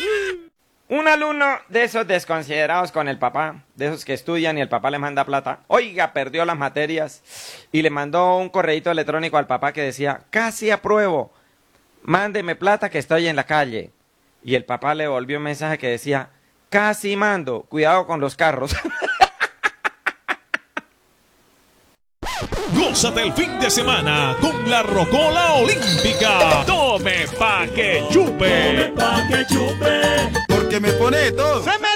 Un alumno de esos desconsiderados con el papá, de esos que estudian y el papá le manda plata, oiga, perdió las materias y le mandó un correíto electrónico al papá que decía, casi apruebo, mándeme plata que estoy en la calle. Y el papá le volvió un mensaje que decía, casi mando, cuidado con los carros. Gózate el fin de semana con la Rocola Olímpica. Tome pa' que chupe. Porque me pone todo. ¡Se me